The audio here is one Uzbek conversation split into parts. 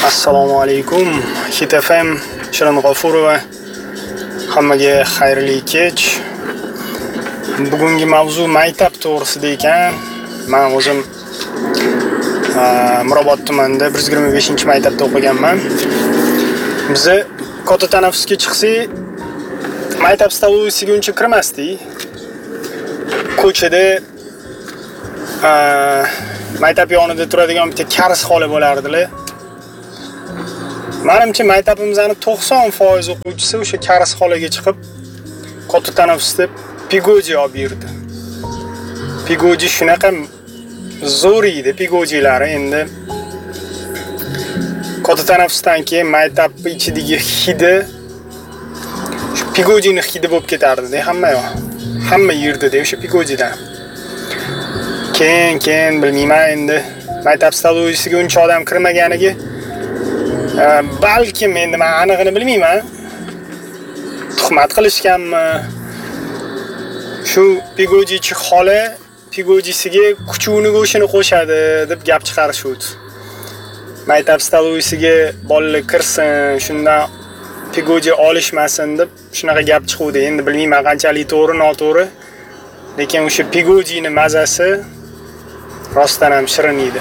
Assalomu alaykum. Hit FM Shirin G'ofurova. Hammaga xayrli kech. Bugungi mavzu maktab to'g'risida ekan. Men o'zim Mirobod tumanida 125-maktabda o'qiganman. Biz katta tanaffusga chiqsak, maktab stoluysiga uncha kirmasdik. Ko'chada maktab yonida turadigan bitta karis xola bo'lardilar. Menimcha maktabimizning 90% o'quvchisi o'sha karis xolaga chiqib, katta tanaffusda pigoji olib yurdi. Pigoji shunaqa zo'r edi, pigojilari endi katta tanaffusdan keyin maktab ichidagi hidi shu pigojini hidi bo'lib ketardi-da hamma yurdi-da o'sha pigojidan. Keyin bilmayman endi maktab stoluysiga uncha odam kirmaganiga balkim endi men aniqini bilmayman. Tuhmat qilishganmi? Shu pigojichi xola pigojisiga kuchugini go'shini qo'shadi deb gap chiqarishdi. Maktab stoluysiga bolalar kirsin, shundan pigoji olishmasin deb shunaqa gap chiqdi. Endi bilmayman qanchalik to'g'ri, noto'g'ri. Lekin o'sha pigojini mazasi rostdan ham shirin edi.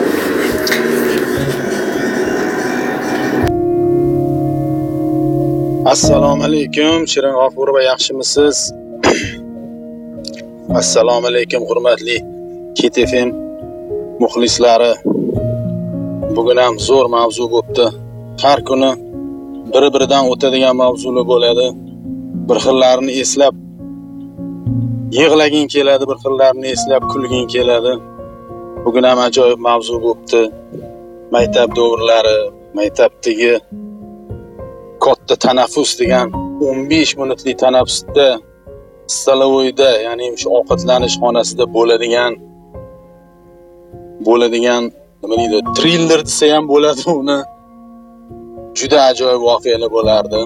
Assalomu alaykum, Shirin G'ofurova, yaxshimisiz? Assalomu alaykum, hurmatli Hit FM muxlislari. Bugun ham zo'r mavzu bo'pti. Har kuni bir-biridan o'tadigan mavzular bo'ladi. Bir xillarni eslab yig'laging keladi, bir xillarni eslab kulging keladi. Bugun ham ajoyib mavzu bo'pti. Maktab davrlari, maktabdagi katta tanaffus degan 15 minutli tanaffusda stolovoyda, ya'ni o'sha ovqatlanish xonasida bo'ladigan nima deydi, triller desa ham bo'ladi uni. Juda ajoyib voqealar bo'lardi.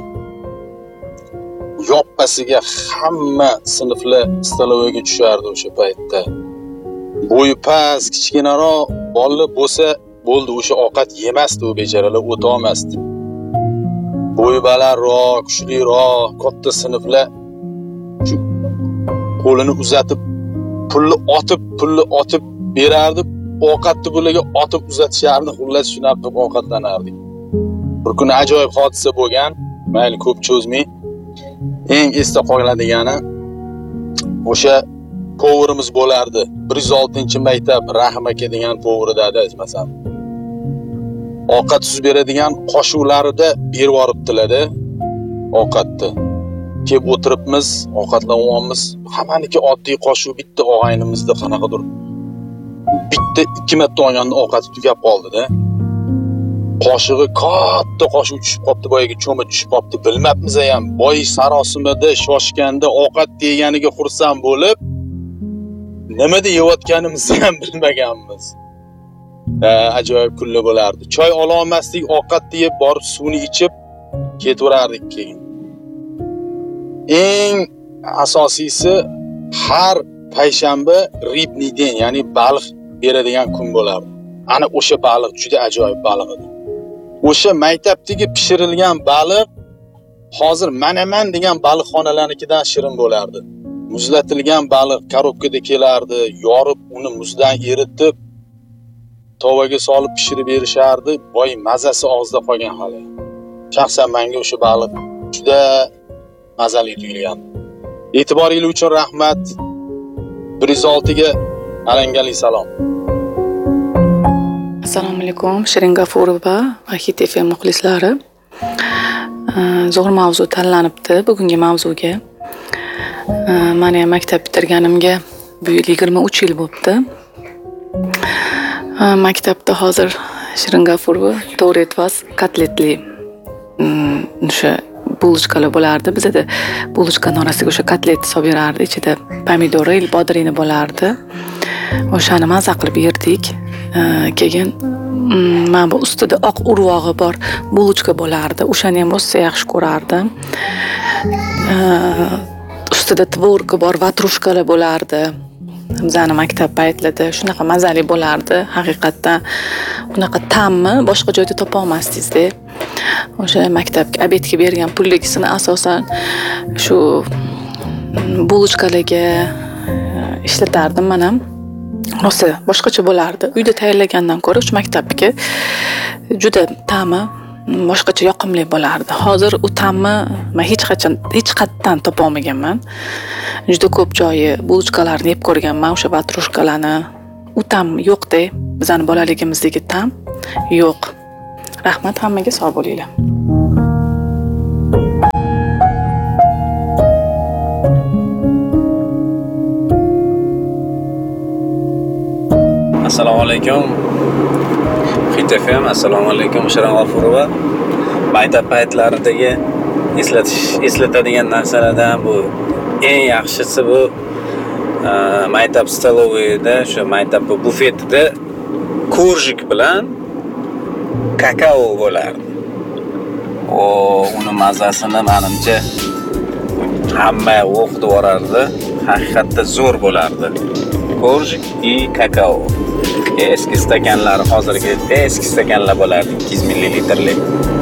Yoppasiga hamma sinflar stolovoyga tushardi o'sha paytda. Bo'yi past, kichkinaroq bolalar bo'lsa bo'ldi, o'sha ovqat yemasdi, u bechoralar o'ta olmasdi. Bo'yi balandroq, kuchliroq, katta sinflar shu qo'lini uzatib, pulni otib berardi, ovqatni bularga otib uzatishardi, xullas shunaqa qilib ovqatlanardik. Bir kun ajoyib hodisa bo'lgan, mayli ko'p cho'zmay. Eng esda qoladigani o'sha poverimiz bo'lardi. 106-maktab Rahim aka degan poveridada, masalan, ovqat suz beradigan qoshuqlarida berib yoribdilar-da ovqatni. Kelib o'tiribmiz, ovqatlanyapmiz. Hammaniki oddiy qoshuq, bitta og'aynimizda qanaqadir bitta 2 marta olganda ovqati tugab qoldi-da. Qoshig'i katta qoshiq tushib qopti, boyaga cho'mib tushib qopti. Bilmabmiz ham, boy sarosimada shoshganda ovqat deganiga xursand bo'lib, nimada yeyotganimizni ham bilmaganmiz. Ajoyib kunlar bo'lardi. Choy ola olmasdik, ovqat yeb borib suvni ichib ketaverardik keyin. Eng asosiysi har payshanba ribniy den, ya'ni baliq beradigan kun bo'lardi. Ana o'sha baliq juda ajoyib baliq edi. O'sha maktabdagi pishirilgan baliq hozir manaman degan baliqxonalarnikidan shirin bo'lardi. Muzlatilgan baliq korobkada kelardi, yorib uni muzdan eritib tovaga solib pishirib berishardi. Boy mazasi og'izda qolgan hali. Shaxsan menga o'sha baliq juda mazali tuyulgan. E'tiboringiz uchun rahmat. 106 ga alangali salom. Assalomu alaykum, Shirin G'ofurova va Hit FM muxlislari. Zo'r mavzu tanlanibdi bugungi mavzuga. Men ham maktab bitirganimga bu yil 23 yil bo'libdi. Maktabda hozir Shirin G'ofurova to'g'ri etvas kotletli o'sha bulishkalar bo'lardi. Bizda bulishkaning orasiga o'sha kotlet solib berardi, ichida pomidori, bodrini bo'lardi. O'shani maza qilib yerdik. Keyin men bu ustida oq urvog'i bor bulishka bo'lardi. O'shani ham o'zi yaxshi ko'rardim. Ustida tvorog bor vatrushkalar bo'lardi. Bizani maktab paytlarida shunaqa mazali bo'lardi. Haqiqatdan unaqa ta'mni boshqa joyda topa olmasdingiz-da. O'sha maktabga obedga bergan pulligisini asosan shu bulochkalarga ishlatardim men ham. Rosa boshqacha bo'lardi. Uyda tayyorlagandan ko'ra shu maktabga juda ta'mi boshqacha yoqimli bo'lardi. Hozir u ta'mni men hech qatdan topa olmaganman. Juda ko'p joyi bulochkalarni yeb ko'rganman, o'sha vatrushkalarni. U ta'm yo'q-da. Bizning bolaligimizdagi ta'm yo'q. Rahmat, hammaga sog' bo'linglar. Assalomu alaykum. Hit FM, assalomu alaykum. Shirin G'ofurova. Maktab paytlaridagi eslatadigan narsalardan bu eng yaxshisi bu maktab stolovida, shu maktab bufetida korjik bilan kakao bo'lardi. Uni mazasini menimcha hamma o'qib o'rardi. Haqiqatda zo'r bo'lardi. Korjik и kakao. Eski stakanlar hozirgi eski stakanlar bo'lardi 200 ml.